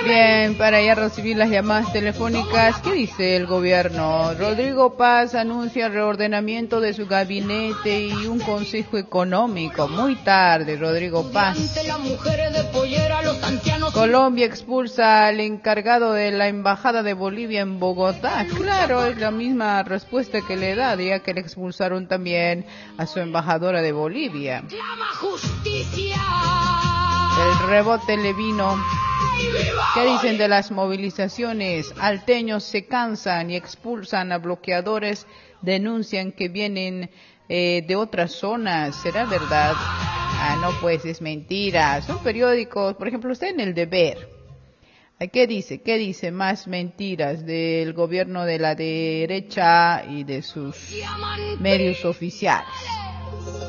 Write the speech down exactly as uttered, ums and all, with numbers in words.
Bien, para ya recibir las llamadas telefónicas, ¿qué dice el gobierno? Rodrigo Paz anuncia reordenamiento de su gabinete y un consejo económico. Muy tarde, Rodrigo Paz. Colombia expulsa al encargado de la embajada de Bolivia en Bogotá. Claro, es la misma respuesta que le da, ya que le expulsaron también a su embajadora de Bolivia. El rebote le vino. ¿Qué dicen de las movilizaciones? Alteños se cansan y expulsan a bloqueadores, denuncian que vienen eh, de otras zonas. ¿Será verdad? Ah, no, pues es mentira. Son periódicos, por ejemplo, está en El Deber. ¿Qué dice? ¿Qué dice? Más mentiras del gobierno de la derecha y de sus medios oficiales.